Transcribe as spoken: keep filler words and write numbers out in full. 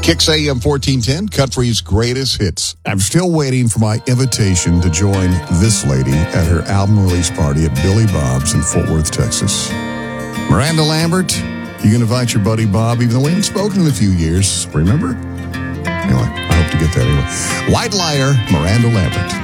Kicks A M fourteen ten, Country's greatest hits. I'm still waiting for my invitation to join this lady at her album release party at Billy Bob's in Fort Worth, Texas. Miranda Lambert, you can invite your buddy Bob, even though we haven't spoken in a few years. Remember? Anyway, I hope to get that anyway. White Liar, Miranda Lambert.